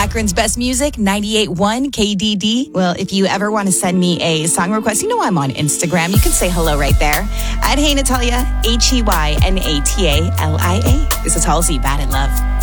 Akron's best music, 98.1 KDD. Well, if you ever want to send me a song request, you know I'm on Instagram. You can say hello right there at Hey Natalia, HeyNatalia. This is Halsey, Bad at Love.